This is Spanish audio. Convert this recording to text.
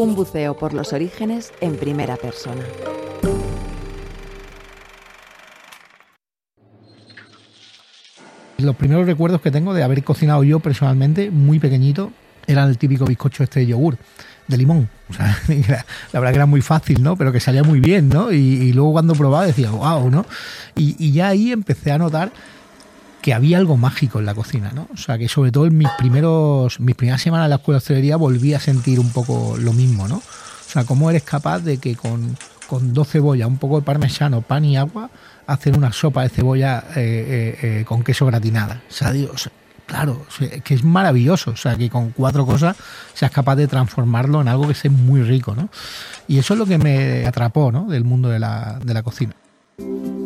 Un buceo por los orígenes en primera persona. Los primeros recuerdos que tengo de haber cocinado yo personalmente, muy pequeñito, era el típico bizcocho de yogur, de limón. O sea, la verdad que era muy fácil, ¿no? Pero que salía muy bien, ¿no? Y luego cuando probaba decía, wow, ¿no? Y ya ahí empecé a notar que había algo mágico en la cocina, ¿no? O sea, que sobre todo en mis primeras semanas en la escuela de hostelería volví a sentir un poco lo mismo, ¿no? O sea, cómo eres capaz de que con 2 cebollas, un poco de parmesano, pan y agua, hacer una sopa de cebolla con queso gratinada. O sea, Dios, claro, es que es maravilloso. O sea, que con 4 cosas seas capaz de transformarlo en algo que sea muy rico, ¿no? Y eso es lo que me atrapó, ¿no? Del mundo de la cocina.